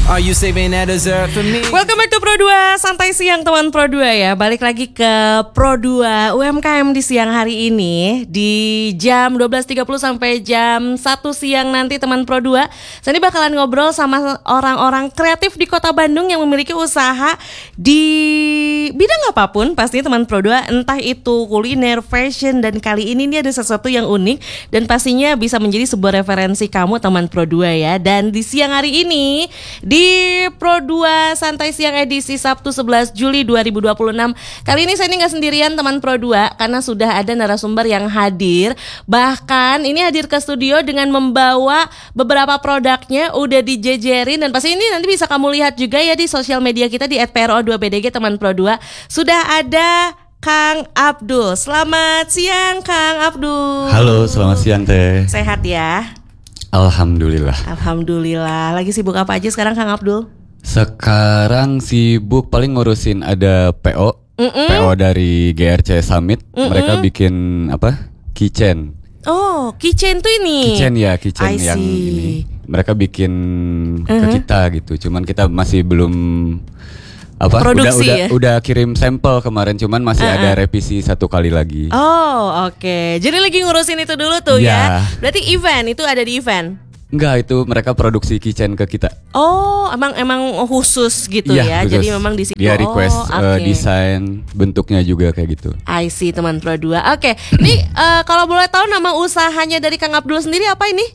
Are you saving that dessert for me? Welcome back to Pro 2 Santai Siang teman Pro 2 ya. Balik lagi ke Pro 2 UMKM di siang hari ini di jam 12.30 sampai jam 1 siang nanti teman Pro 2. Saya ini bakalan ngobrol sama orang-orang kreatif di Kota Bandung yang memiliki usaha di bidang apapun pastinya teman Pro 2, entah itu kuliner, fashion, dan kali ini ada sesuatu yang unik dan pastinya bisa menjadi sebuah referensi kamu teman Pro 2 ya. Dan di siang hari ini di Pro 2 Santai Siang edisi Sabtu 11 Juli 2026. Kali ini saya nggak sendirian teman Pro 2 karena sudah ada narasumber yang hadir. Bahkan ini hadir ke studio dengan membawa beberapa produknya udah dijejerin dan pasti ini nanti bisa kamu lihat juga ya di sosial media kita di @pro2bdg teman Pro 2. Sudah ada Kang Abdul. Selamat siang Kang Abdul. Halo, selamat siang Teh. Sehat ya? Alhamdulillah. Alhamdulillah. Lagi sibuk apa aja sekarang Kang Abdul? Sekarang sibuk paling ngurusin ada PO. PO dari GRC Summit. Mereka bikin apa? Kitchen. Oh, kitchen tuh ini. Kitchen yang ini. Mereka bikin ke kita gitu. Cuman kita masih belum apa? Produksi udah kirim sampel kemarin, cuman masih ada revisi satu kali lagi. Oh, oke. Jadi lagi ngurusin itu dulu tuh ya. Berarti event itu ada di event. Enggak, itu mereka produksi kitchen ke kita. Oh, emang khusus gitu ya. Khusus. Jadi memang di situ. Dia request desain bentuknya juga kayak gitu. I see teman Pro 2. Oke. Ini kalau boleh tahu nama usahanya dari Kang Abdul sendiri apa ini?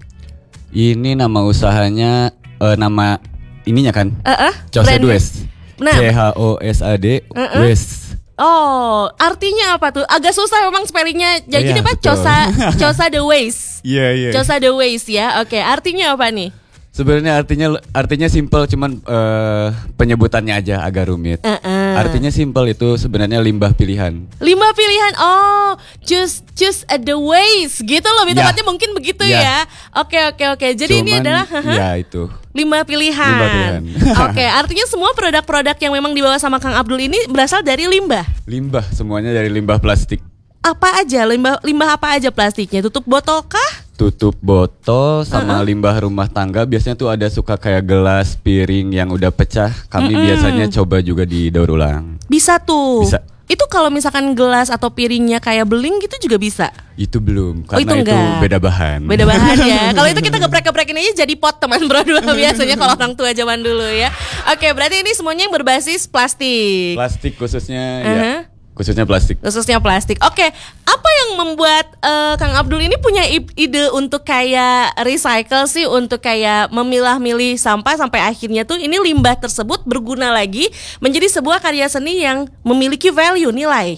Ini nama usahanya nama ininya kan? Chosad West. Nah. CHOSAD West. Oh, artinya apa tuh? Agak susah memang spellingnya. Jadi apa? Chosad West. Iya. Chosad West ya. Oke, artinya apa nih? Sebenarnya artinya simple, cuman penyebutannya aja agak rumit. Artinya simple, itu sebenarnya limbah pilihan. Limbah pilihan. Oh, choose the ways gitu loh. Tepatnya mungkin begitu ya. Oke. Jadi ini adalah itu. Limbah pilihan. Oke, artinya semua produk-produk yang memang dibawa sama Kang Abdul ini berasal dari limbah. Limbah, semuanya dari limbah plastik. Apa aja? Limbah apa aja plastiknya? Tutup botol kah? Tutup botol sama limbah rumah tangga. Biasanya tuh ada suka kayak gelas, piring yang udah pecah. Kami biasanya coba juga didaur ulang. Bisa tuh. Bisa. Itu kalau misalkan gelas atau piringnya kayak beling gitu juga bisa? Itu belum, karena itu beda bahan. Beda bahan ya. Kalau itu kita geprek-geprekin aja jadi pot teman Pro 2 biasanya kalau orang tua zaman dulu ya. Oke, berarti ini semuanya yang berbasis plastik. Plastik khususnya ya. Khususnya plastik. Oke, apa yang membuat Kang Abdul ini punya ide untuk kayak recycle sih, untuk kayak memilah-milih sampah sampai akhirnya tuh ini limbah tersebut berguna lagi menjadi sebuah karya seni yang memiliki value, nilai.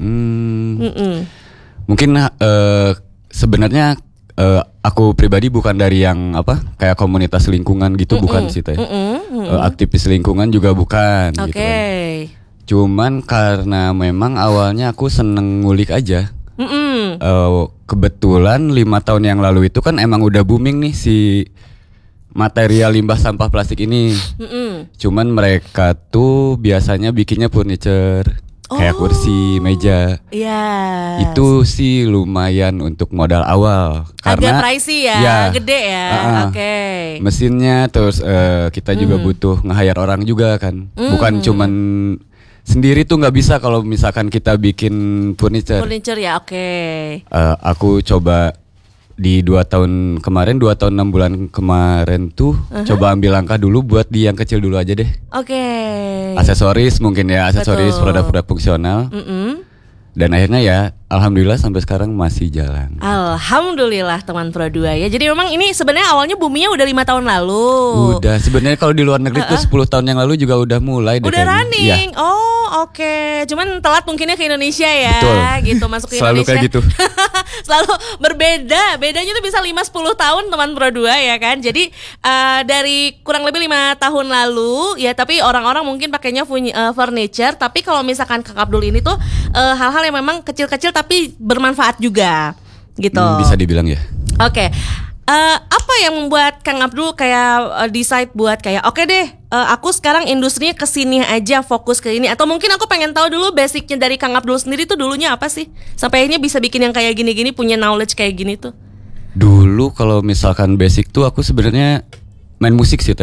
Mungkin sebenarnya aku pribadi bukan dari yang apa kayak komunitas lingkungan gitu, bukan sih Teh. Aktivis lingkungan juga bukan. Oke. Gitu kan. Cuman karena memang awalnya aku seneng ngulik aja. Kebetulan 5 tahun yang lalu itu kan emang udah booming nih si material limbah sampah plastik ini. Cuman mereka tuh biasanya bikinnya furniture, kayak kursi, meja. Itu sih lumayan untuk modal awal. Agak pricey ya, gede ya. Oke. Mesinnya terus kita juga butuh nge-hire orang juga kan. Bukan cuman sendiri tuh nggak bisa kalau misalkan kita bikin furniture ya. Aku coba di 2 tahun 6 bulan kemarin tuh coba ambil langkah dulu buat di yang kecil dulu aja deh. Aksesoris mungkin ya, produk-produk fungsional. Dan akhirnya ya alhamdulillah sampai sekarang masih jalan. Alhamdulillah teman Pro 2 ya. Jadi memang ini sebenarnya awalnya boomingnya udah 5 tahun lalu. Udah, sebenarnya kalau di luar negeri tuh 10 tahun yang lalu juga udah mulai deh. Udah running. Ya. Oh, oke. Cuman telat mungkinnya ke Indonesia ya. Betul. Gitu masuk ke selalu Indonesia. Kayak gitu. Selalu berbeda. Bedanya tuh bisa 5-10 tahun teman Pro 2 ya kan. Jadi dari kurang lebih 5 tahun lalu ya, tapi orang-orang mungkin pakainya furniture, tapi kalau misalkan Kang Abdul ini tuh hal-hal yang memang kecil-kecil tapi bermanfaat juga gitu. Bisa dibilang ya. Oke. Apa yang membuat Kang Abdul kayak decide buat kayak oke deh, aku sekarang industrinya kesini aja, fokus ke ini, atau mungkin aku pengen tahu dulu basicnya dari Kang Abdul sendiri tuh dulunya apa sih sampai akhirnya bisa bikin yang kayak gini-gini, punya knowledge kayak gini tuh? Dulu kalau misalkan basic tuh aku sebenarnya main musik sih Teh.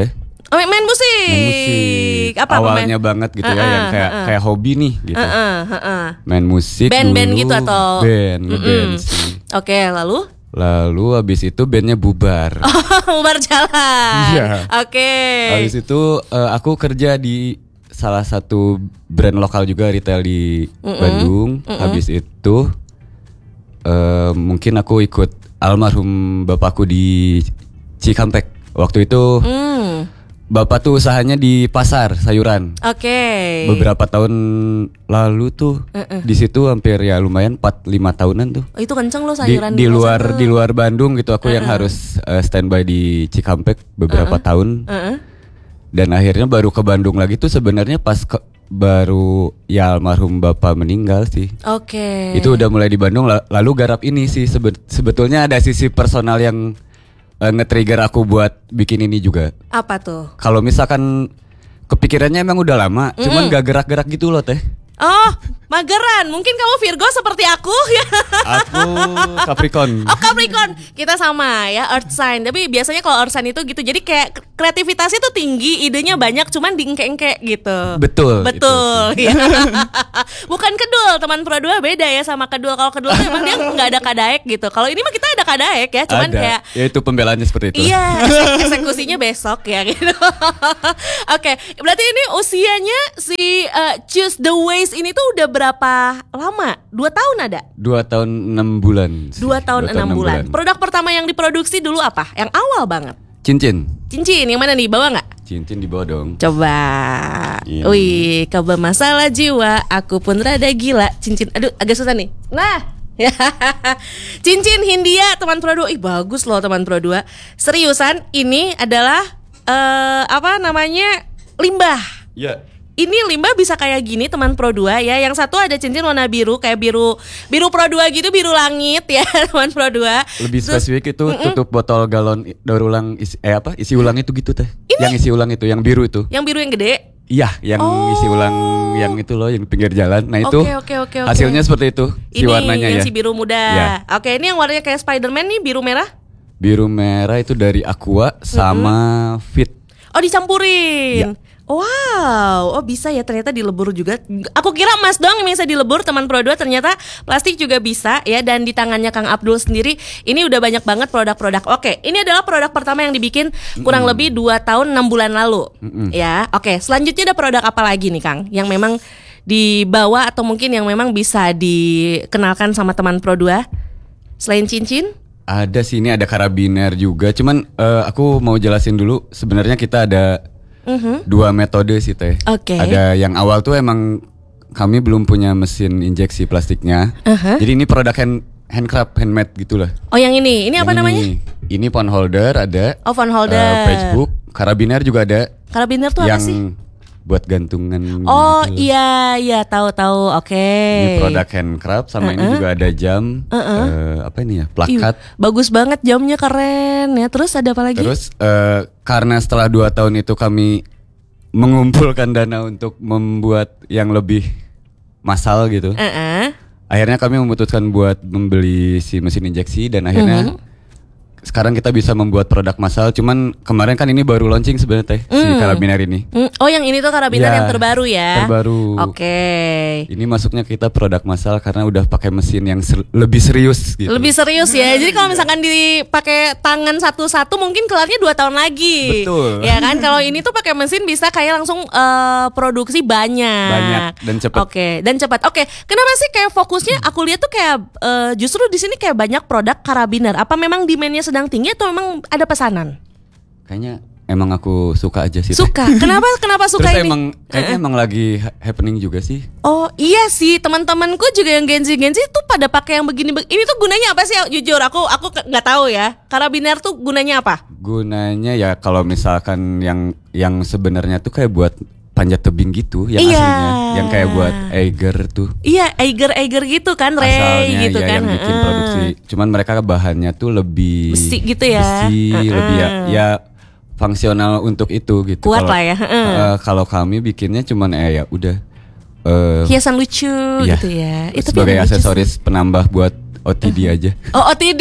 Oh, main musik. Main musik. Apa awalnya banget gitu ya, yang kayak hobi nih gitu. Main musik band-band dulu, gitu atau band sih. Oke, lalu Habis itu bandnya bubar. bubar jalan. Iya. Oke. Habis itu aku kerja di salah satu brand lokal juga retail di Bandung. Habis itu mungkin aku ikut almarhum bapakku di Cikampek. Waktu itu bapak tuh usahanya di pasar sayuran. Oke. Beberapa tahun lalu tuh di situ hampir ya lumayan 4-5 tahunan tuh. Itu kenceng loh sayuran di luar Bandung gitu, aku yang harus standby di Cikampek beberapa tahun. Dan akhirnya baru ke Bandung lagi tuh sebenarnya pas baru ya almarhum bapak meninggal sih. Oke. Itu udah mulai di Bandung lalu garap ini sih sebetulnya ada sisi personal yang nge-trigger aku buat bikin ini juga. Apa tuh? Kalau misalkan kepikirannya emang udah lama, cuman gak gerak-gerak gitu loh teh. Oh, mageran. Mungkin kamu Virgo seperti aku ya. Aku Capricorn. Oh, Capricorn. Kita sama ya, Earth sign. Tapi biasanya kalau Earth sign itu gitu. Jadi kayak kreativitasnya tuh tinggi, idenya banyak, cuman diengke-engke gitu. Betul. Ya. Bukan kedul, teman Pro 2 beda ya sama kedul. Kalau kedul tuh emang dia nggak ada kadaek gitu. Kalau ini mah kita ada kadaek ya, cuman ada. kayak Ya itu pembelaannya seperti itu. iya, eksekusinya besok ya gitu. Oke, berarti ini usianya si Choose the Ways ini tuh udah berapa lama? 2 tahun ada? 2 tahun 6 bulan. 2 tahun 6 bulan. Produk pertama yang diproduksi dulu apa? Yang awal banget? Cincin. Cincin, yang mana nih? Bawa nggak? Cincin di bawah dong. Coba. Iya. Wih, kau bermasalah jiwa, aku pun rada gila. Cincin, aduh agak susah nih. Nah, cincin Hindia teman Pro 2. Ih bagus loh teman Pro 2. Seriusan, ini adalah apa namanya? Limbah. Iya. Ini limbah bisa kayak gini teman Pro 2 ya. Yang satu ada cincin warna biru, kayak biru Pro 2 gitu, biru langit ya teman Pro 2. Lebih spesifik itu tutup botol galon daur ulang isi ulang itu gitu teh. Ini? Yang isi ulang itu, yang biru itu. Yang biru yang gede. Iya, yang isi ulang yang itu loh, yang pinggir jalan. Nah itu Oke. hasilnya seperti itu. Si Ini warnanya yang ya. si biru muda. Ya. Oke, ini yang warnanya kayak Spider-Man nih, biru merah. Biru merah itu dari Aqua sama Fit. Oh dicampurin. Wow, oh bisa ya ternyata dilebur juga. Aku kira emas doang yang bisa dilebur teman Pro 2, ternyata plastik juga bisa ya. Dan di tangannya Kang Abdul sendiri ini udah banyak banget produk-produk. Oke, ini adalah produk pertama yang dibikin kurang lebih 2 tahun 6 bulan lalu. Ya, oke. Selanjutnya ada produk apa lagi nih Kang yang memang dibawa atau mungkin yang memang bisa dikenalkan sama teman Pro 2 selain cincin? Ada sih, ini ada karabiner juga. Cuman aku mau jelasin dulu. Sebenarnya kita ada 2 metode sih teh. Oke. Ada yang awal tuh emang kami belum punya mesin injeksi plastiknya. Jadi ini produk handcraft, handmade gitulah. Oh yang ini apa namanya? Ini phone holder ada. Oh phone holder. Facebook, karabiner juga ada. Karabiner tuh apa sih? Yang buat gantungan. Oh gitu. iya tahu. Oke. Ini produk handcraft sama ini juga ada jam. Apa ini ya? Plakat. Bagus banget jamnya, keren ya. Terus ada apa lagi? Terus karena setelah 2 tahun itu kami mengumpulkan dana untuk membuat yang lebih massal gitu. Akhirnya kami memutuskan buat membeli si mesin injeksi dan akhirnya sekarang kita bisa membuat produk massal. Cuman kemarin kan ini baru launching sebenarnya teh si karabiner ini. Oh yang ini tuh karabiner Ya, yang terbaru ya. terbaru. Oke. Ini masuknya kita produk massal karena udah pakai mesin yang lebih serius gitu. Lebih serius ya. Jadi kalau misalkan dipakai tangan satu-satu mungkin kelarnya 2 tahun lagi. Betul. Ya kan kalau ini tuh pakai mesin bisa kayak langsung produksi banyak. Banyak dan cepat. Oke, dan cepat. Oke, kenapa sih kayak fokusnya aku lihat tuh kayak justru di sini kayak banyak produk karabiner. Apa memang demand-nya sedang tinggi atau memang ada pesanan? Kayaknya emang aku suka aja sih. Suka. Kenapa suka Terus ini? kayaknya emang lagi happening juga sih. Oh iya sih, teman-temanku juga yang Gen Z tuh pada pakai yang begini. Ini tuh gunanya apa sih? Jujur aku nggak tahu ya. Karabiner tuh gunanya apa? Gunanya ya kalau misalkan yang sebenarnya tuh kayak buat panjat tebing gitu, yang aslinya, yang kayak buat Eiger tuh. Iya, Eiger gitu kan, Ray asalnya, gitu ya, kan. yang bikin produksi. Cuman mereka bahannya tuh lebih besi gitu ya. Lebih ya fungsional untuk itu gitu. Kuat lah ya. Kalau kami bikinnya cuman ya udah hiasan lucu iya, gitu ya. Itu sebagai aksesoris penambah buat OTD aja. Oh, OTD.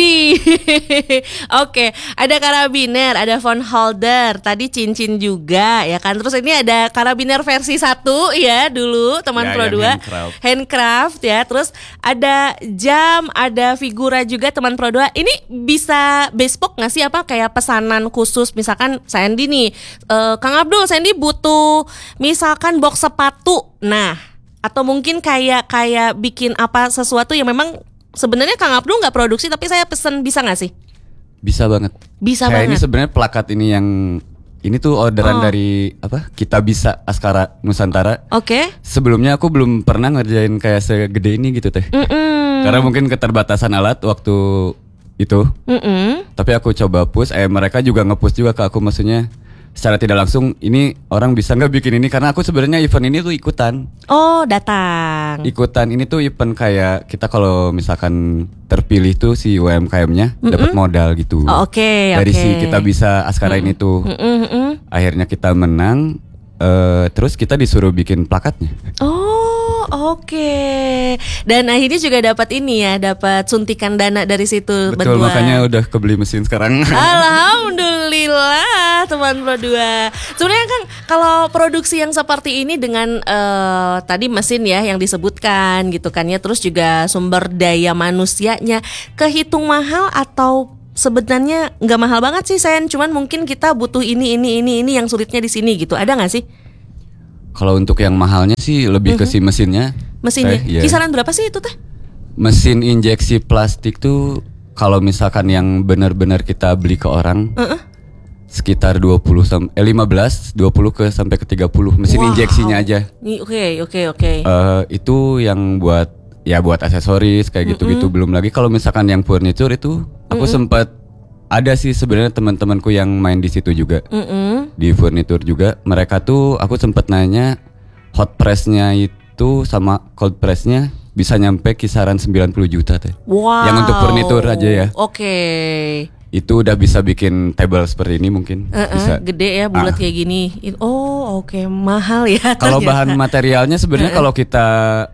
Oke, ada karabiner, ada phone holder, tadi cincin juga ya kan. Terus ini ada karabiner versi 1 ya dulu teman Ya, Pro 2. yang Handcraft ya. Terus ada jam, ada figura juga teman Pro 2. Ini bisa bespoke nggak sih, apa kayak pesanan khusus? Misalkan Sandy nih, Kang Abdul, Sandy butuh misalkan box sepatu. Nah, atau mungkin kayak bikin apa sesuatu yang memang sebenarnya Kang Abdul nggak produksi tapi saya pesen, bisa nggak sih? Bisa banget. Bisa kayak banget. ini sebenarnya plakat ini yang ini tuh orderan dari apa? Kita Bisa Askara Nusantara. Oke. Sebelumnya aku belum pernah ngerjain kayak segede ini gitu teh. Karena mungkin keterbatasan alat waktu itu. Tapi aku coba push. Mereka juga nge-push juga ke aku, maksudnya secara tidak langsung, ini orang bisa nggak bikin ini, karena aku sebenarnya event ini tuh ikutan. Oh, datang. Ikutan ini tuh event kayak kita kalau misalkan terpilih tuh si UMKM-nya dapat modal gitu. Oh, oke. Dari si Kita Bisa Askara ini tuh. Akhirnya kita menang, terus kita disuruh bikin plakatnya. Oh, oke. Dan akhirnya juga dapat ini ya, dapat suntikan dana dari situ. Betul, berdua. makanya udah kebeli mesin sekarang. Alhamdulillah teman Pro 2. Sebenarnya kan kalau produksi yang seperti ini dengan tadi mesin ya yang disebutkan gitu kan ya, terus juga sumber daya manusianya, kehitung mahal atau sebenarnya nggak mahal banget sih Sen, cuman mungkin kita butuh ini yang sulitnya di sini gitu. Ada nggak sih? Kalau untuk yang mahalnya sih lebih ke si mesinnya. Mesinnya. Iya. Kisaran berapa sih itu teh? Mesin injeksi plastik tuh kalau misalkan yang benar-benar kita beli ke orang sekitar 15 20 sampai ke 30 mesin injeksinya aja. Oke. Itu yang buat aksesoris kayak gitu-gitu. Belum lagi kalau misalkan yang furniture itu aku sempat ada sih sebenarnya teman-temanku yang main di situ juga. Di furniture juga. Mereka tuh aku sempat nanya hot pressnya itu sama cold pressnya bisa nyampe kisaran 90 juta teh. Wow. Yang untuk furniture aja ya. Oke. Itu udah bisa bikin table seperti ini mungkin. Bisa. Gede ya, bulat kayak gini. Oh, oke, mahal ya. Kalau ternyata. bahan materialnya sebenarnya kalau kita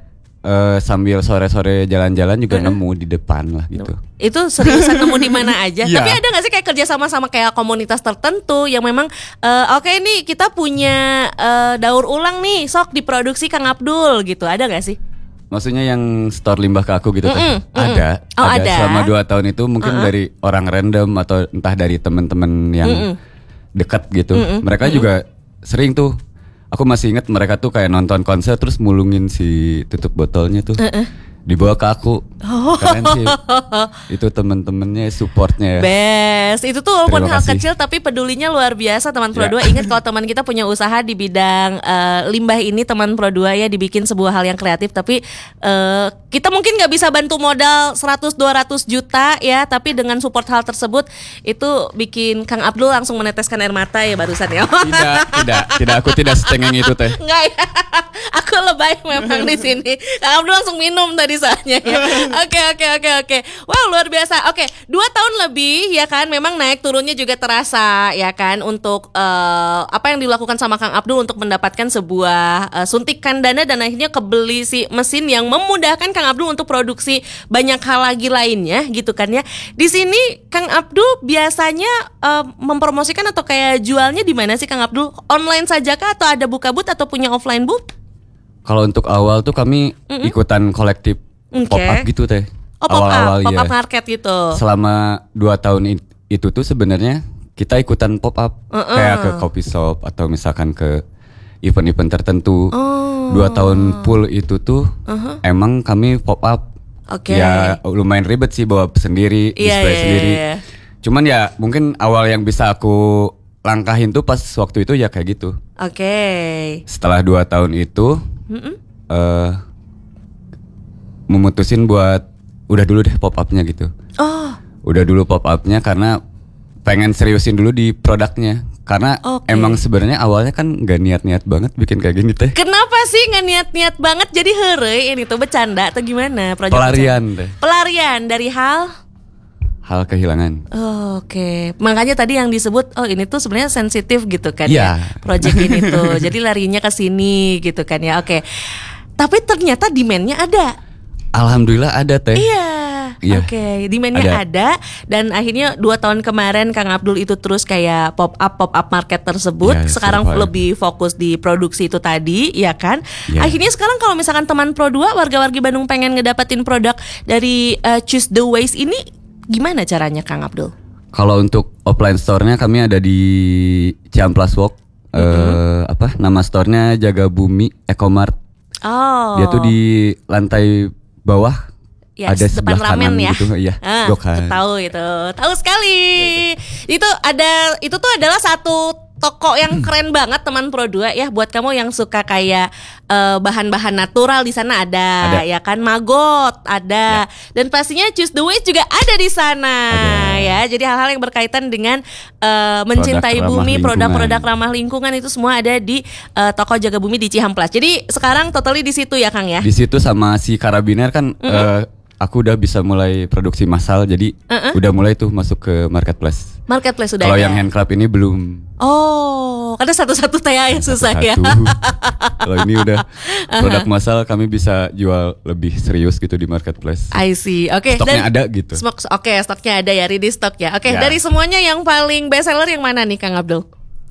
sambil sore-sore jalan-jalan juga nemu di depan lah gitu. Itu seriusan nemu di mana aja. Iya. Tapi ada nggak sih kayak kerja sama kayak komunitas tertentu yang memang oke nih kita punya daur ulang nih, sok diproduksi Kang Abdul gitu. Ada nggak sih? Maksudnya yang store limbah ke aku gitu teh? Ada. Oh, ada. Selama 2 tahun itu mungkin dari orang random atau entah dari teman-teman yang dekat gitu. Mereka juga sering tuh. Aku masih ingat mereka tuh kayak nonton konser terus mulungin si tutup botolnya tuh. Dibawa ke aku. Keren sih. Itu temen-temennya supportnya ya. Best. Itu tuh walaupun Terima hal kasih. kecil tapi pedulinya luar biasa teman Pro 2. Ya. Ingat kalau teman kita punya usaha di bidang limbah ini, teman Pro 2 ya, dibikin sebuah hal yang kreatif, tapi kita mungkin nggak bisa bantu modal 100-200 juta ya, tapi dengan support hal tersebut itu bikin Kang Abdul langsung meneteskan air mata ya barusan ya. Tidak, aku tidak secengeng itu teh. Enggak ya. Aku lebay memang di sini. Kang Abdul langsung minum tadi saatnya ya. Oke. Wow, luar biasa. Oke, 2 tahun lebih ya kan, memang naik turunnya juga terasa ya kan untuk apa yang dilakukan sama Kang Abdul untuk mendapatkan sebuah suntikan dana dan akhirnya kebeli si mesin yang memudahkan Kang Abdul untuk produksi banyak hal lagi lainnya gitu kan ya. Di sini Kang Abdul biasanya mempromosikan atau kayak jualnya di mana sih Kang Abdul? Online saja kah atau ada buka booth atau punya offline booth? Kalau untuk awal tuh kami ikutan kolektif pop-up gitu teh. Oh, pop-up ya. market gitu. Selama 2 tahun itu tuh sebenarnya kita ikutan pop-up kayak ke coffee shop atau misalkan ke event-event tertentu. 2 tahun full itu tuh emang kami pop-up. Oke. Ya lumayan ribet sih bawa sendiri, display sendiri. Cuman ya mungkin awal yang bisa aku langkahin tuh pas waktu itu ya kayak gitu. Oke. Setelah 2 tahun itu memutusin buat udah dulu deh pop-upnya gitu. Oh. Udah dulu pop-upnya karena pengen seriusin dulu di produknya. Karena emang sebenarnya awalnya kan gak niat-niat banget bikin kayak gini teh. Kenapa sih nggak niat-niat banget jadi heureuy ini tuh bercanda atau gimana? Pelarian teh. Pelarian dari hal Kehilangan. Oke. Makanya tadi yang disebut ini tuh sebenarnya sensitif gitu kan Iya. ya. Project ini tuh. Jadi larinya ke sini gitu kan ya. Oke. Tapi ternyata demand-nya ada. Alhamdulillah ada teh. Iya. Iya. Oke, demand-nya ada dan akhirnya 2 tahun kemarin Kang Abdul itu terus kayak pop up market tersebut. Ya, sekarang survive. lebih fokus di produksi itu tadi, ya kan? Ya. Akhirnya sekarang kalau misalkan teman Pro 2 warga-wargi Bandung pengen ngedapetin produk dari Choose the Ways ini gimana caranya Kang Abdul? Kalau untuk offline store-nya kami ada di Ciamplas Walk. Nama store-nya Jaga Bumi Ecomart. Oh. Dia tuh di lantai bawah. Ya, ada depan sebelah ramen kanan ya. gitu, iya. Gokan. Tahu itu. Tahu sekali. Itu tuh adalah satu toko yang keren banget teman Pro 2 ya, buat kamu yang suka kayak bahan-bahan natural di sana ada ya kan, Magot ada. Dan pastinya Choose the Ways juga ada di sana ya. Jadi hal-hal yang berkaitan dengan mencintai bumi, produk-produk ramah lingkungan itu semua ada di toko Jaga Bumi di Cihamplas. Jadi sekarang totally di situ ya Kang ya. Di situ sama si Karabiner kan aku udah bisa mulai produksi massal, jadi udah mulai tuh masuk ke marketplace. Marketplace sudah Kalau ada. yang handcraft ini belum. Oh, karena satu-satu teh ya susah ya. Kalau ini udah produk massal, kami bisa jual lebih serius gitu di marketplace. I see. Oke. Stoknya ada gitu. Oke, stoknya ada ya, ready stock ya. Oke, Ya. dari semuanya yang paling best seller yang mana nih Kang Abdul?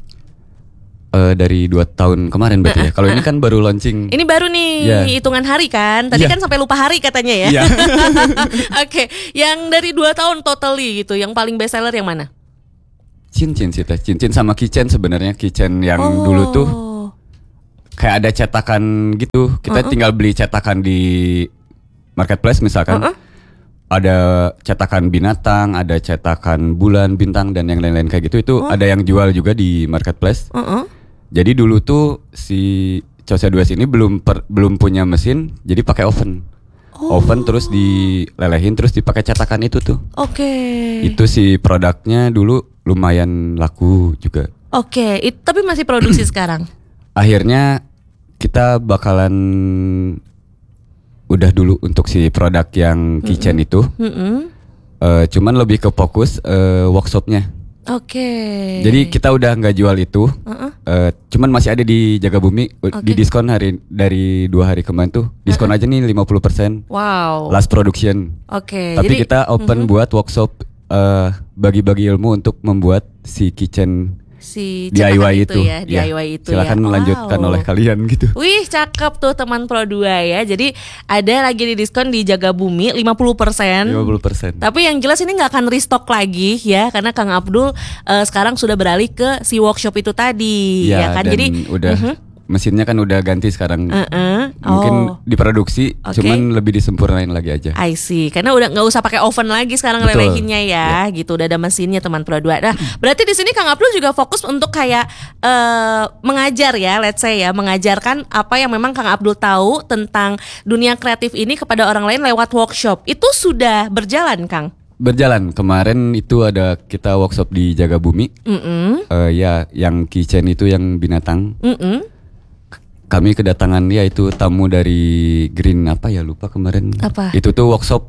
Dari 2 tahun kemarin berarti ya. Kalau ini kan baru launching. Ini baru nih, Yeah. hitungan hari kan. Tadi Yeah. kan sampai lupa hari katanya ya. Iya. Oke, yang dari 2 tahun totally gitu, yang paling best seller yang mana? Cincin sih teh. Cincin sama kitchen sebenarnya. Kitchen yang dulu tuh kayak ada cetakan gitu. Kita tinggal beli cetakan di marketplace misalkan. Ada cetakan binatang, ada cetakan bulan, bintang dan yang lain-lain kayak gitu. Itu ada yang jual juga di marketplace. Jadi dulu tuh si Choose the Ways ini belum punya mesin, jadi pakai oven. Oven terus dilelehin terus dipakai cetakan itu tuh. Oke. Itu si produknya dulu lumayan laku juga. Oke, tapi masih produksi sekarang. Akhirnya kita bakalan udah dulu untuk si produk yang kitchen itu. Cuman lebih ke fokus workshopnya. Oke. Jadi kita udah nggak jual itu. Cuman masih ada di Jaga Bumi di diskon dari 2 hari kemarin tuh. Diskon aja nih 50%. Wow. Last production. Oke. Tapi jadi, kita open buat workshop bagi-bagi ilmu untuk membuat si kitchen si DIY cetakan itu ya, Ya. DIY itu Silakan ya. melanjutkan Wow. oleh kalian gitu. Wih, cakep tuh teman Pro 2 ya. Jadi ada lagi di diskon di Jaga Bumi 50%. 50%. Tapi yang jelas ini nggak akan restock lagi ya, karena Kang Abdul sekarang sudah beralih ke si workshop itu tadi, ya kan. Dan Jadi udah mesinnya kan udah ganti sekarang. Mungkin Oh. diproduksi, Oke. cuman lebih disempurnain lagi aja. I see, karena udah nggak usah pakai oven lagi sekarang Betul. lelehinnya ya, gitu udah ada mesinnya teman Pro 2. Nah, berarti di sini Kang Abdul juga fokus untuk kayak mengajar ya, let's say ya, mengajarkan apa yang memang Kang Abdul tahu tentang dunia kreatif ini kepada orang lain lewat workshop. Itu sudah berjalan, Kang? Berjalan. Kemarin itu ada kita workshop di Jaga Bumi. Ya, yang kitchen itu yang binatang. Kami kedatangan ya itu tamu dari Green apa ya, lupa kemarin. Apa? Itu tuh workshop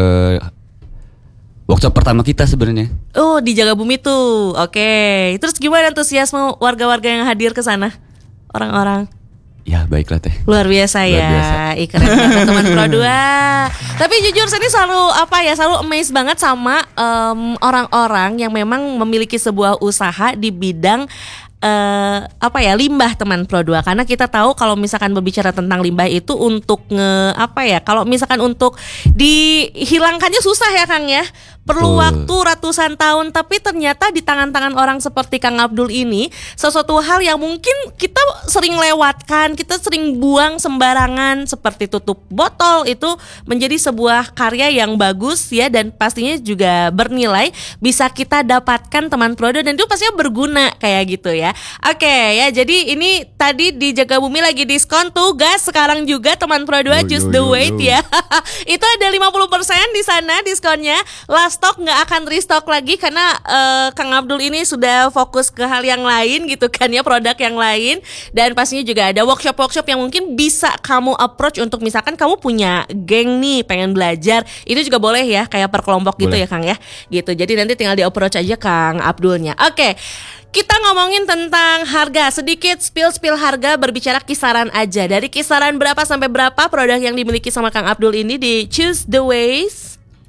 pertama kita sebenarnya. Oh, di Jaga Bumi tuh. Oke. Terus gimana antusiasme warga-warga yang hadir ke sana? Orang-orang. Ya baiklah teh. Luar biasa Luar ya. biasa. Keren banget teman Pro 2. Tapi jujur saya ini selalu amazed banget sama orang-orang yang memang memiliki sebuah usaha di bidang limbah teman Pro 2. Karena kita tahu kalau misalkan berbicara tentang limbah itu untuk kalau misalkan untuk dihilangkannya susah ya Kang ya. Perlu Betul. waktu ratusan tahun, tapi ternyata di tangan-tangan orang seperti Kang Abdul ini sesuatu hal yang mungkin kita sering lewatkan, kita sering buang sembarangan seperti tutup botol itu menjadi sebuah karya yang bagus ya, dan pastinya juga bernilai, bisa kita dapatkan teman Pro 2 dan itu pastinya berguna kayak gitu ya. Oke ya, jadi ini tadi di Jaga Bumi lagi diskon tuh gas, sekarang juga teman Pro 2 Choose the Weight ya. Itu ada 50% di sana diskonnya. Last stock nggak akan restock lagi karena Kang Abdul ini sudah fokus ke hal yang lain gitu kan ya, produk yang lain. Dan pastinya juga ada workshop-workshop yang mungkin bisa kamu approach untuk misalkan kamu punya geng nih pengen belajar, itu juga boleh ya, kayak per kelompok gitu Boleh. ya Kang ya, gitu. Jadi nanti tinggal di approach aja Kang Abdulnya. Oke, kita ngomongin tentang harga, sedikit spill harga, berbicara kisaran aja. Dari kisaran berapa sampai berapa produk yang dimiliki sama Kang Abdul ini di Choose the Ways?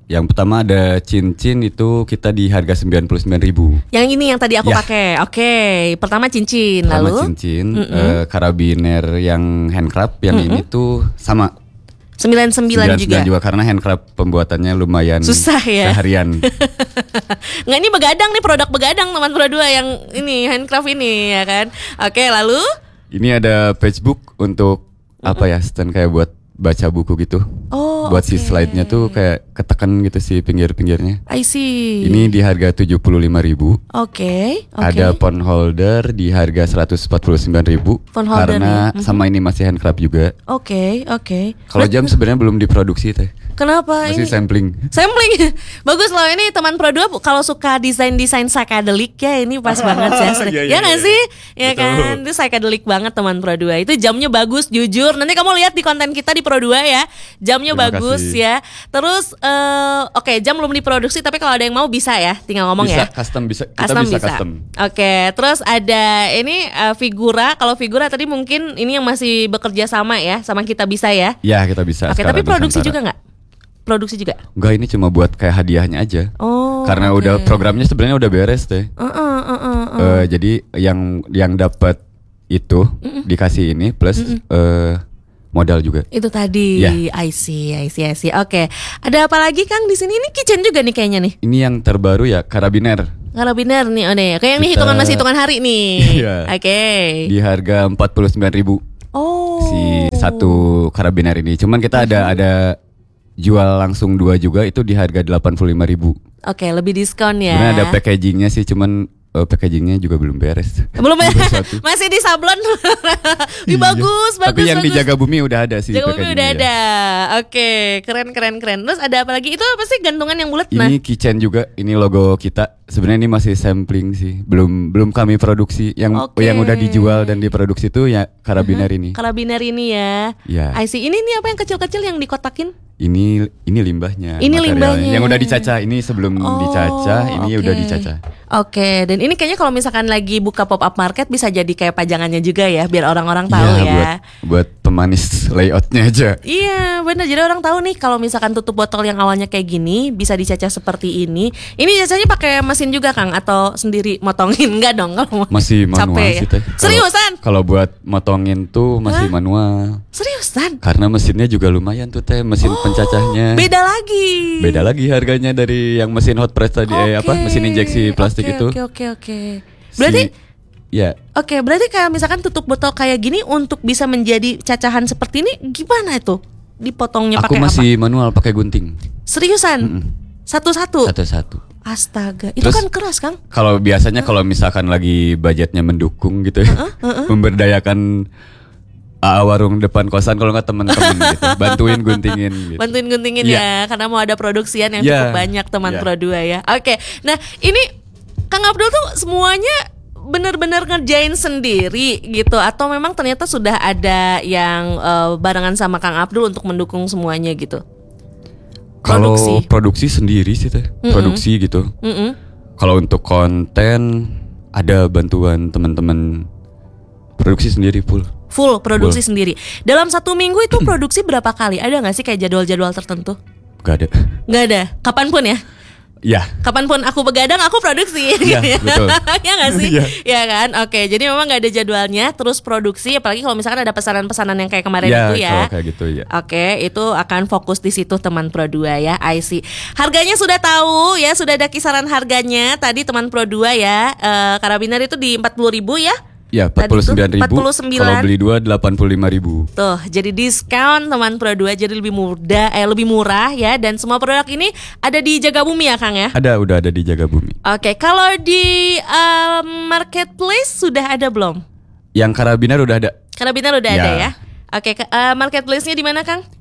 Yang pertama ada cincin itu kita di harga 99.000. Yang ini yang tadi aku Ya. pakai. Oke, pertama cincin, Pertama lalu cincin, karabiner yang handcraft, yang ini tuh sama 99 juga. juga karena handcraft pembuatannya lumayan Susah ya? seharian. Nggak, ini begadang nih, produk begadang teman Pro 2 yang ini handcraft ini ya kan. Oke, lalu Ini ada pagebook untuk apa ya, stand kayak buat baca buku gitu. oh, Buat si oke. slide-nya tuh kayak ketekan gitu si pinggir-pinggirnya. I see. Ini di harga 75.000. Oke. Ada phone holder di harga 149.000. Phone holder karena nih. sama ini masih handcraft juga. Oke. Kalau jam sebenarnya belum diproduksi teh. Kenapa Masih ini? sampling. Sampling. Bagus loh ini teman Pro 2 kalau suka desain-desain psychedelic ya ini pas banget ya. Iya, Ya nggak iya. sih? Ya Betul. kan? Itu psychedelic banget teman Pro 2. Itu jamnya bagus jujur. Nanti kamu lihat di konten kita di Pro 2 ya. Jamnya Terima bagus kasih. ya. Terus oke, jam belum diproduksi tapi kalau ada yang mau bisa ya. Tinggal ngomong Bisa ya. custom, bisa kita bisa custom. Oke, terus ada ini Figura. Kalau Figura tadi mungkin ini yang masih bekerja sama ya, sama kita bisa ya. Ya, kita bisa. Oke, sekarang tapi produksi Nusantara. juga nggak? Produksi juga. Enggak, ini cuma buat kayak hadiahnya aja. Oh. Karena oke. udah programnya sebenarnya udah beres teh. Jadi yang dapat itu dikasih ini plus modal juga. Itu tadi. Ya. I see. Oke. Ada apa lagi Kang di sini? Ini kitchen juga nih kayaknya nih. Ini yang terbaru ya, karabiner. Karabiner nih, nih. Kayak yang nih Kita- masih hitungan hari nih. Iya. Oke. Di harga 49.000 Oh. si satu karabiner ini. Cuman kita ada jual langsung 2 juga, itu di harga 85.000. Oke, lebih diskon ya. Sebenarnya ada packagingnya sih, cuman packagingnya juga belum beres. Belum ya? Baru satu. Masih di sablon. Ih, Iya. bagus. Tapi yang di bagus. Jaga Bumi udah ada sih. Jaga Bumi udah packagingnya. ada. Oke, keren. Terus ada apa lagi? Itu apa sih gantungan yang bulat? Nah, Ini keychain juga, ini logo kita. Sebenarnya ini masih sampling sih, belum kami produksi. Oke. Yang udah dijual dan diproduksi itu ya karabiner ini. karabiner ini ya. Ya. I see. Ini nih apa yang kecil-kecil yang dikotakin? Ini limbahnya. Ini materialnya. limbahnya. Yang udah dicacah. Ini sebelum dicacah, ini oke. udah dicacah. Oke, dan ini kayaknya kalau misalkan lagi buka pop up market bisa jadi kayak pajangannya juga ya, biar orang-orang tahu Iya, ya. buat pemanis layoutnya aja. Iya, benar. Jadi orang tahu nih kalau misalkan tutup botol yang awalnya kayak gini bisa dicacah seperti ini. Ini biasanya pakai mesin juga Kang atau sendiri motongin? Enggak dong kalau mau. Masih manual Capek sih ya? teh. Seriusan? Kalau buat motongin tuh masih manual. Seriusan? Karena mesinnya juga lumayan tuh teh, mesin pencacahnya. Beda lagi. Beda lagi harganya dari yang mesin hot press tadi, mesin injeksi plastik itu. Oke. Berarti Ya, Oke, berarti kayak misalkan tutup botol kayak gini untuk bisa menjadi cacahan seperti ini gimana itu? Dipotongnya aku pakai masih manual pakai gunting Seriusan? Satu-satu? satu-satu. Astaga, itu Terus- kan keras Kang? Kalau biasanya kalau misalkan lagi budgetnya mendukung gitu ya, memberdayakan warung depan kosan kalau nggak temen-temen gitu, bantuin guntingin gitu. Bantuin guntingin Iya. ya, karena mau ada produksian yang Iya. cukup banyak teman Iya. Pro 2 ya. Oke, nah ini Kang Abdul tuh semuanya benar-benar ngerjain sendiri gitu atau memang ternyata sudah ada yang barengan sama Kang Abdul untuk mendukung semuanya gitu? Kalau Produksi. produksi sendiri sih teh, produksi gitu. Mm-mm. Kalau untuk konten ada bantuan teman-teman, produksi sendiri full. Full produksi sendiri. Dalam satu minggu itu produksi berapa kali? Ada nggak sih kayak jadwal-jadwal tertentu? Gak ada. Nggak ada. Kapanpun ya? Ya, Kapanpun aku begadang, aku produksi. Iya, betul. Ya nggak sih? Iya. Ya kan? Oke, jadi memang nggak ada jadwalnya. Terus produksi, apalagi kalau misalkan ada pesanan-pesanan yang kayak kemarin ya itu ya. kalau kayak gitu ya. Oke, itu akan fokus di situ teman Pro 2 ya. I see. Harganya sudah tahu ya, sudah ada kisaran harganya. Tadi teman Pro 2 ya, karabiner itu di 40.000 ya. Ya, Tadi tuh 49.000. 49. Kalau beli 2 85.000. Tuh, jadi diskon teman Pro 2 jadi lebih lebih murah ya, dan semua produk ini ada di Jaga Bumi ya Kang ya. Udah ada di Jaga Bumi. Oke, kalau di marketplace sudah ada belum? Yang karabiner udah ada. Karabiner udah Ya. ada ya. Oke, marketplace-nya di mana Kang?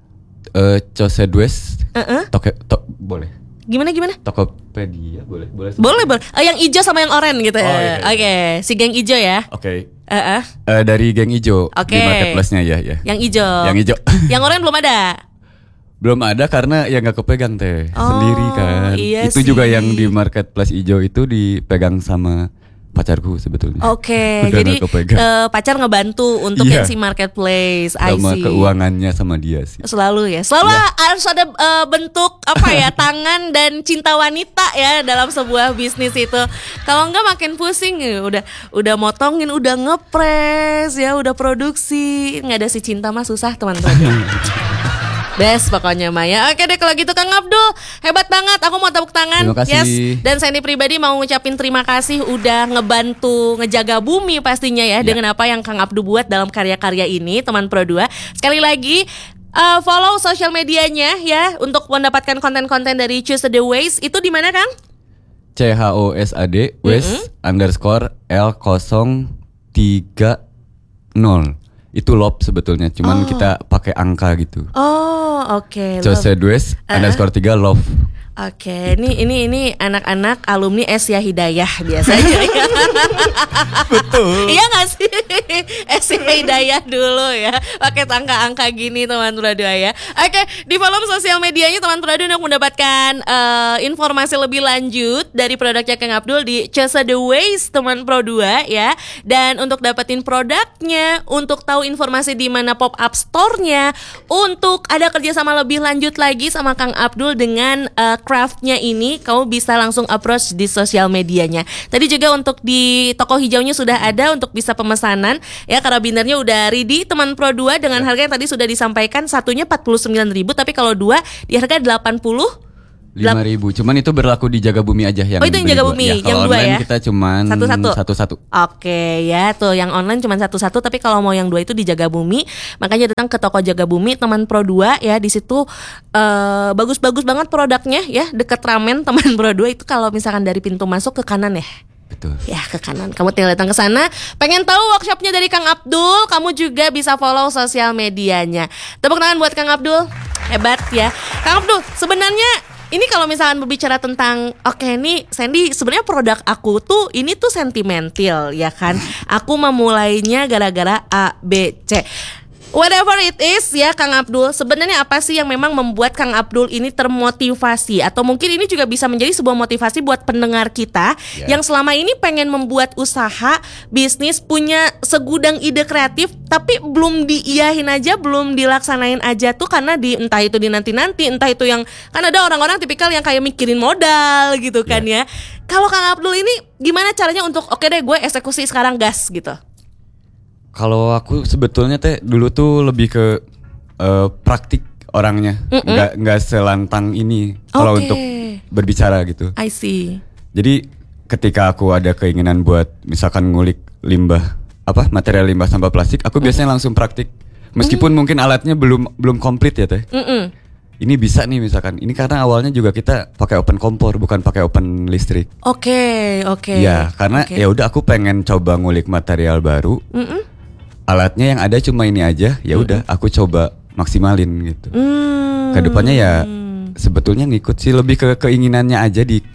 Cosedwest. Boleh. Gimana? Tokopedia boleh. Boleh. Yang hijau sama yang oranye gitu ya. Oh, iya. Oke, si geng hijau ya. Oke. Heeh. Dari geng ijo Oke. di marketplace-nya ya. Yang hijau. Yang ijo. Yang oranye belum ada. Belum ada karena ya nggak kepegang teh Oh, sendiri kan. iya Itu sih. juga yang di marketplace ijo itu dipegang sama pacarku sebetulnya. Oke, Udah jadi nggak kepegang. pacar ngebantu untuk Iya. yang si marketplace. I Sama see. keuangannya sama dia sih. Selalu ya, selalu harus ada bentuk apa ya, tangan dan cinta wanita ya dalam sebuah bisnis itu. Kalau enggak makin pusing ya, udah motongin, udah ngepres ya, udah produksi, nggak ada si cinta mah susah teman-teman. Best pokoknya Maya. Oke deh kalau gitu Kang Abdul, hebat banget. Aku mau tepuk tangan. Terima kasih. Yes. Dan Sandy pribadi mau ngucapin terima kasih udah ngebantu ngejaga bumi pastinya ya, dengan apa yang Kang Abdul buat dalam karya-karya ini, teman Pro 2. Sekali lagi follow sosial medianya ya untuk mendapatkan konten-konten dari Choose the Ways. Itu di mana Kang? CHOSAD Ways underscore L030. Itu lob sebetulnya, cuman kita pakai angka gitu. Oh, oke. CHOSAD Ways underscore 3 love. Oke, ini anak-anak alumni Asia Hidayah biasanya. Betul. Iya nggak sih? Asia Hidayah dulu ya, pakai angka-angka gini teman Pro 2 ya. Oke, di follow sosial medianya teman Pro 2 untuk mendapatkan informasi lebih lanjut dari produknya Kang Abdul di Choose the Ways teman Pro 2 ya. Dan untuk dapetin produknya, untuk tahu informasi di mana pop up store-nya, untuk ada kerjasama lebih lanjut lagi sama Kang Abdul dengan craftnya ini, kamu bisa langsung approach di sosial medianya. Tadi juga untuk di toko hijaunya sudah ada untuk bisa pemesanan ya, karabinernya udah ready teman Pro 2 dengan harga yang tadi sudah disampaikan, satunya 49.000 tapi kalau dua di harga 5.000. Cuman itu berlaku di Jaga Bumi aja yang. Oh itu yang Jaga Bumi, ya, yang kalau dua online ya. kita cuman satu-satu. Oke ya, tuh yang online cuma satu-satu, tapi kalau mau yang dua itu di Jaga Bumi. Makanya datang ke toko Jaga Bumi teman Pro 2 ya, di situ bagus-bagus banget produknya ya, deket Ramen teman Pro 2 itu kalau misalkan dari pintu masuk ke kanan ya. Betul. Ya ke kanan, kamu tinggal datang ke sana. Pengen tahu workshopnya dari Kang Abdul, kamu juga bisa follow sosial medianya. Tepuk tangan buat Kang Abdul, hebat ya. Kang Abdul, sebenarnya ini kalau misalkan berbicara tentang nih Sandy, sebenarnya produk aku tuh ini tuh sentimental ya kan. Aku memulainya gara-gara A, B, C. Whatever it is ya Kang Abdul, sebenarnya apa sih yang memang membuat Kang Abdul ini termotivasi? Atau mungkin ini juga bisa menjadi sebuah motivasi buat pendengar kita yang selama ini pengen membuat usaha, bisnis, punya segudang ide kreatif tapi belum diiyahin aja, belum dilaksanain aja tuh karena entah itu di nanti-nanti, entah itu yang kan ada orang-orang tipikal yang kayak mikirin modal gitu kan ya. Kalau Kang Abdul ini gimana caranya untuk oke deh gue eksekusi sekarang gas gitu? Kalau aku sebetulnya dulu tuh lebih ke praktik orangnya, nggak selantang ini kalau untuk berbicara gitu. I see. Jadi ketika aku ada keinginan buat misalkan ngulik material limbah sampah plastik, aku biasanya langsung praktik. Meskipun mungkin alatnya belum komplit ya teh. Ini bisa nih misalkan. Ini karena awalnya juga kita pakai open kompor, bukan pakai open listrik. Oke. Ya, karena ya udah aku pengen coba ngulik material baru. Alatnya yang ada cuma ini aja, ya udah aku coba maksimalin gitu. Kedepannya ya sebetulnya ngikut sih, lebih ke keinginannya aja di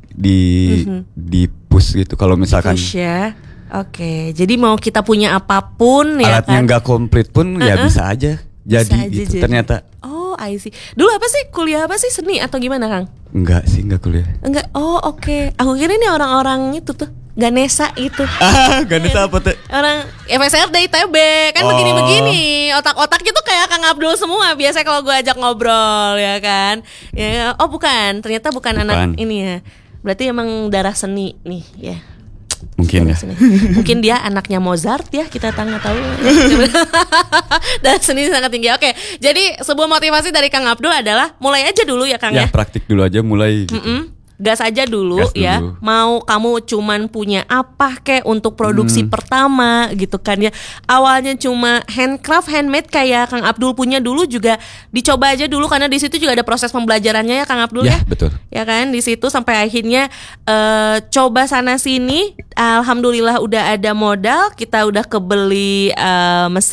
push gitu. Kalau misalkan push ya. Oke, jadi mau kita punya apapun ya alatnya kan, nggak komplit pun ya bisa aja jadi Bisa aja gitu. jadi. Ternyata I see. Dulu apa sih, kuliah apa sih, seni atau gimana Kang? enggak kuliah. Enggak. Oh oke. Aku kira ini orang-orang itu tuh Ganesa itu. Ganesa apa tuh? Orang FSRD ITB kan begini-begini, otak-otaknya tuh kayak Kang Abdul semua. Biasanya kalau gue ajak ngobrol ya kan. Ya, bukan, ternyata bukan anak ini ya. Berarti emang darah seni nih ya. Mungkin ya. Mungkin dia anaknya Mozart ya, kita nggak tahu. Dan seni sangat tinggi. Oke, jadi sebuah motivasi dari Kang Abdul adalah mulai aja dulu ya Kang ya. Praktik dulu aja mulai gitu. Gas aja dulu ya. Mau kamu cuman punya apa kek untuk produksi pertama gitu kan ya. Awalnya cuma handcraft, handmade kayak Kang Abdul punya dulu, juga dicoba aja dulu karena di situ juga ada proses pembelajarannya ya Kang Abdul ya. Betul. Ya kan, di situ sampai akhirnya coba sana sini. Alhamdulillah udah ada modal, kita udah kebeli mesin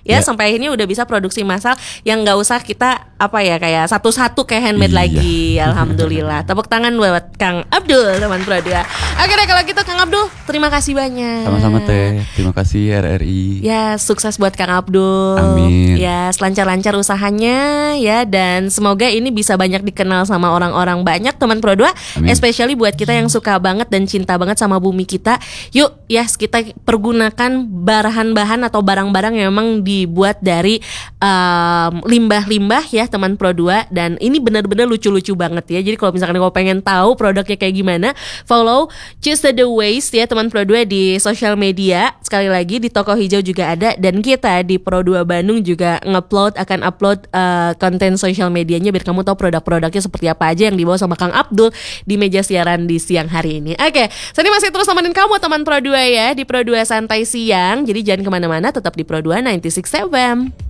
ya sampai akhirnya udah bisa produksi massal yang nggak usah kita apa ya kayak satu-satu kayak handmade lagi. Alhamdulillah. Tepuk tangan buat Kang Abdul teman Pro 2. Oke deh kalau gitu Kang Abdul, terima kasih banyak. Sama-sama Teh. Terima kasih RRI. Ya, sukses buat Kang Abdul. Amin. Ya, selancar-lancar usahanya ya dan semoga ini bisa banyak dikenal sama orang-orang banyak teman Pro 2, especially buat kita yang suka banget dan cinta banget sama bumi kita. Yuk, ya kita pergunakan bahan-bahan atau barang-barang yang memang dibuat dari limbah-limbah ya teman Pro 2 dan ini benar-benar lucu-lucu banget ya. Jadi kalau misalkan kau pengen tahu produknya kayak gimana, follow Choose the Waste ya teman Pro 2 di sosial media. Sekali lagi di Toko Hijau juga ada dan kita di Pro 2 Bandung juga akan upload konten sosial medianya biar kamu tahu produk-produknya seperti apa aja yang dibawa sama Kang Abdul di meja siaran di siang hari ini. Oke, saya masih terus nemenin kamu teman Pro 2 ya di Pro 2 Santai Siang. Jadi jangan kemana-mana, tetap di Pro 2 96 FM.